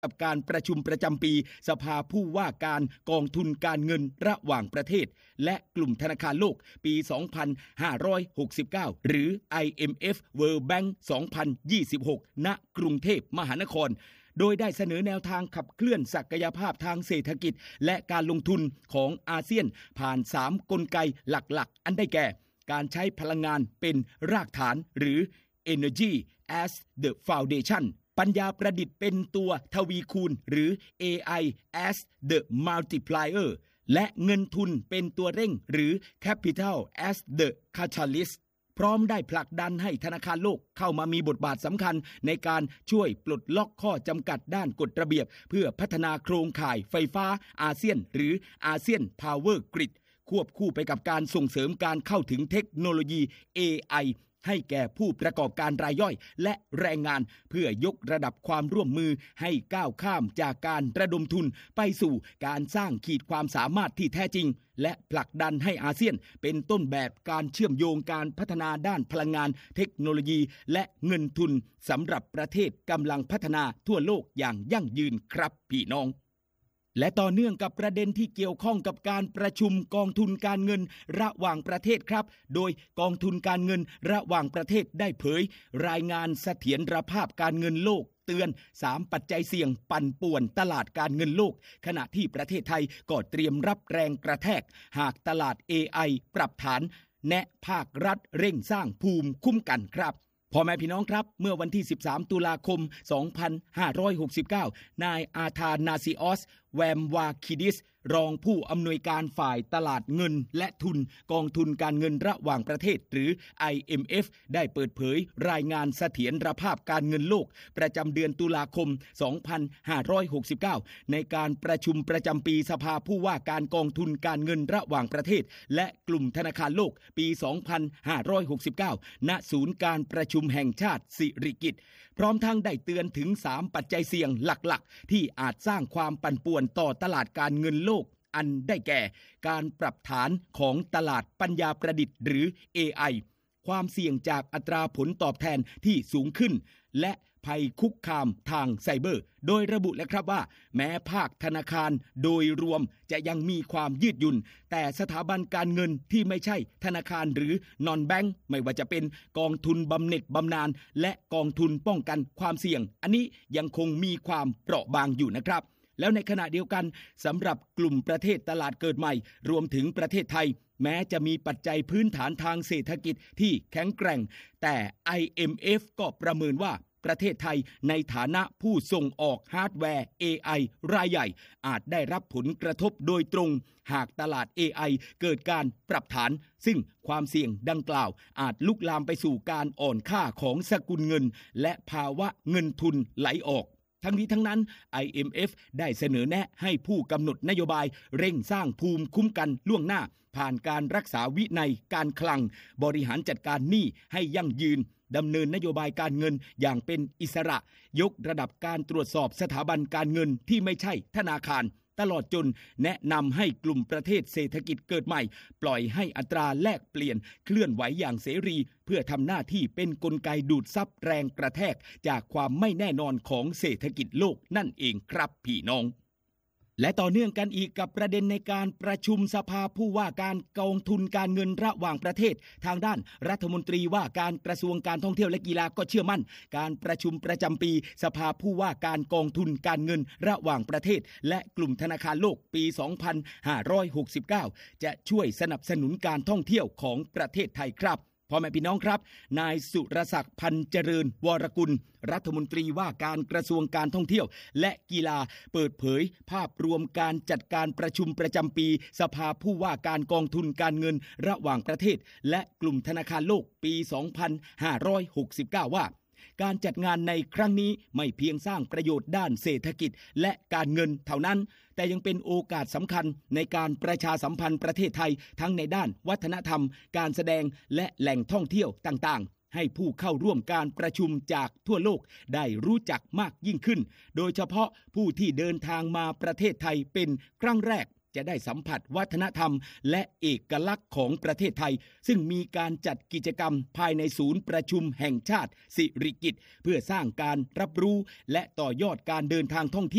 กับการประชุมประจำปีสภาผู้ว่าการกองทุนการเงินระหว่างประเทศและกลุ่มธนาคารโลกปี 2569 หรือ IMF World Bank 2026 ณ กรุงเทพมหานครโดยได้เสนอแนวทางขับเคลื่อนศักยภาพทางเศรษฐกิจและการลงทุนของอาเซียนผ่าน 3 กลไกหลักๆอันได้แก่การใช้พลังงานเป็นรากฐานหรือ Energy as the Foundation ปัญญาประดิษฐ์เป็นตัวทวีคูณหรือ AI as the Multiplier และเงินทุนเป็นตัวเร่งหรือ Capital as the Catalyst พร้อมได้ผลักดันให้ธนาคารโลกเข้ามามีบทบาทสำคัญในการช่วยปลดล็อกข้อจำกัดด้านกฎระเบียบเพื่อพัฒนาโครงข่ายไฟฟ้าอาเซียนหรืออาเซียน Power Grid ควบคู่ไปกับการส่งเสริมการเข้าถึงเทคโนโลยี AI ให้แก่ผู้ประกอบการรายย่อยและแรงงานเพื่อยกระดับความร่วมมือให้ก้าวข้ามจากการระดมทุนไปสู่การสร้างขีดความสามารถที่แท้จริงและผลักดันให้อาเซียนเป็นต้นแบบการเชื่อมโยงการพัฒนาด้านพลังงานเทคโนโลยีและเงินทุนสำหรับประเทศกำลังพัฒนาทั่วโลกอย่างยั่งยืนครับพี่น้องและต่อเนื่องกับประเด็นที่เกี่ยวข้องกับการประชุมกองทุนการเงินระหว่างประเทศครับโดยกองทุนการเงินระหว่างประเทศได้เผยรายงานเสถียรภาพการเงินโลกเตือน3ปัจจัยเสี่ยงปั่นป่วนตลาดการเงินโลกขณะที่ประเทศไทยก็เตรียมรับแรงกระแทกหากตลาด AI ปรับฐานแนะภาครัฐเร่งสร้างภูมิคุ้มกันครับพ่อแม่พี่น้องครับเมื่อวันที่13ตุลาคม2569นายอาธานาซิออสแวมวาคิดิสรองผู้อำนวยการฝ่ายตลาดเงินและทุนกองทุนการเงินระหว่างประเทศหรือ IMF ได้เปิดเผยรายงานเสถียรภาพการเงินโลกประจำเดือนตุลาคม2569ในการประชุมประจำปีสภาผู้ว่าการกองทุนการเงินระหว่างประเทศและกลุ่มธนาคารโลกปี 2569 ณ ศูนย์การประชุมแห่งชาติสิริกิติ์พร้อมทั้งได้เตือนถึง3ปัจจัยเสี่ยงหลักๆที่อาจสร้างความปั่นป่วนต่อตลาดการเงินโลกอันได้แก่การปรับฐานของตลาดปัญญาประดิษฐ์หรือ AI ความเสี่ยงจากอัตราผลตอบแทนที่สูงขึ้นและภัยคุกคามทางไซเบอร์โดยระบุแล้วครับว่าแม้ภาคธนาคารโดยรวมจะยังมีความยืดหยุ่นแต่สถาบันการเงินที่ไม่ใช่ธนาคารหรือนอนแบงก์ไม่ว่าจะเป็นกองทุนบำเหน็จบำนาญและกองทุนป้องกันความเสี่ยงอันนี้ยังคงมีความเปราะบางอยู่นะครับแล้วในขณะเดียวกันสำหรับกลุ่มประเทศตลาดเกิดใหม่รวมถึงประเทศไทยแม้จะมีปัจจัยพื้นฐานทางเศรษฐกิจที่แข็งแกร่งแต่ IMF ก็ประเมินว่าประเทศไทยในฐานะผู้ส่งออกฮาร์ดแวร์ AI รายใหญ่อาจได้รับผลกระทบโดยตรงหากตลาด AI เกิดการปรับฐานซึ่งความเสี่ยงดังกล่าวอาจลุกลามไปสู่การอ่อนค่าของสกุลเงินและภาวะเงินทุนไหลออกทั้งนี้ทั้งนั้น IMF ได้เสนอแนะให้ผู้กำหนดนโยบายเร่งสร้างภูมิคุ้มกันล่วงหน้าผ่านการรักษาวินัยการคลังบริหารจัดการหนี้ให้ยั่งยืนดำเนินนโยบายการเงินอย่างเป็นอิสระยกระดับการตรวจสอบสถาบันการเงินที่ไม่ใช่ธนาคารตลอดจนแนะนำให้กลุ่มประเทศเศรษฐกิจเกิดใหม่ปล่อยให้อัตราแลกเปลี่ยนเคลื่อนไหวอย่างเสรีเพื่อทำหน้าที่เป็นกลไกดูดซับแรงกระแทกจากความไม่แน่นอนของเศรษฐกิจโลกนั่นเองครับพี่น้องและต่อเนื่องกันอีกกับประเด็นในการประชุมสภาผู้ว่าการกองทุนการเงินระหว่างประเทศทางด้านรัฐมนตรีว่าการกระทรวงการท่องเที่ยวและกีฬาก็เชื่อมั่นการประชุมประจำปีสภาผู้ว่าการกองทุนการเงินระหว่างประเทศและกลุ่มธนาคารโลกปี 2569 จะช่วยสนับสนุนการท่องเที่ยวของประเทศไทยครับพ่อแม่พี่น้องครับนายสุรศักดิ์พันเจริญวรกุลรัฐมนตรีว่าการกระทรวงการท่องเที่ยวและกีฬาเปิดเผยภาพรวมการจัดการประชุมประจำปีสภาผู้ว่าการกองทุนการเงินระหว่างประเทศและกลุ่มธนาคารโลกปี 2569 ว่าการจัดงานในครั้งนี้ไม่เพียงสร้างประโยชน์ด้านเศรษฐกิจและการเงินเท่านั้นแต่ยังเป็นโอกาสสำคัญในการประชาสัมพันธ์ประเทศไทยทั้งในด้านวัฒนธรรมการแสดงและแหล่งท่องเที่ยวต่างๆให้ผู้เข้าร่วมการประชุมจากทั่วโลกได้รู้จักมากยิ่งขึ้นโดยเฉพาะผู้ที่เดินทางมาประเทศไทยเป็นครั้งแรกจะได้สัมผัสวัฒนธรรมและเอกลักษณ์ของประเทศไทยซึ่งมีการจัดกิจกรรมภายในศูนย์ประชุมแห่งชาติสิริกิติ์เพื่อสร้างการรับรู้และต่อยอดการเดินทางท่องเที่ยว